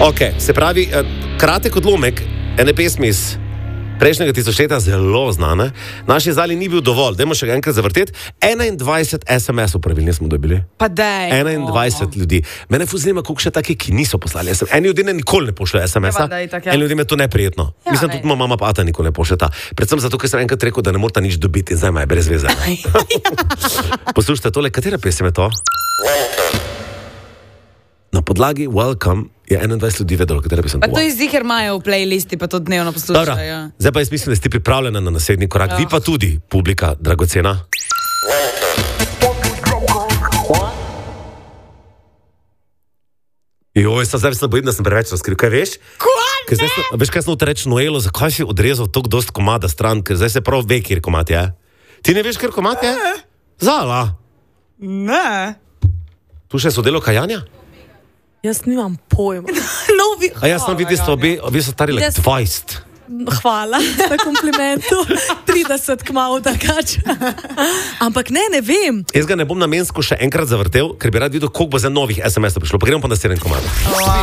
Ok, se pravi, kratek odlomek ene pesmi iz prejšnjega tisočletja, zelo znane. Naši zali ni bil dovolj, dajmo še enkrat zavrteti. 21 SMS-ov pravilni smo dobili. Pa daj. 21 ljudi. Mene zanima, koliko še taki, ki niso poslali SMS. Eni ljudje nikoli ne pošljajo SMS-a, eni ljudje me to neprijetno. Mislim, tudi moja mama pa ata nikoli ne pošljeta. Predvsem zato, ker sem enkrat rekel, da ne morata nič dobiti in zdaj ima je brez veze. Poslušajte tole, katera pesem je to? Na podlagi Welcome je 21 ljudi vedelo, katera pesem. Pa to je ziher imajo v playlisti, pa to dnevno poslušajo. Zdaj pa jaz mislim, da ste pripravljeni na naslednji korak. Vi pa tudi, publika dragocena. Joj, zdaj se bojim, da sem preveč razkril. Kaj veš? Veš, kaj sem reči Noelo, zakaj si odrezal toliko dost komada stran, ker zdaj se prav ve, kjer komad je. Ti ne veš, kjer komad je? Zala. Ne. Tu še so delo kajanja? Jaz nimam pojma. A jaz sem videl, vi so stari 20. Hvala za komplimentu. 30 kmalu takač. Ampak ne vem. Jaz ga ne bom namensko še enkrat zavrtel, ker bi rad videl, koliko bo za novih SMS-ov prišlo. Pa gremo pa na naslednji komad.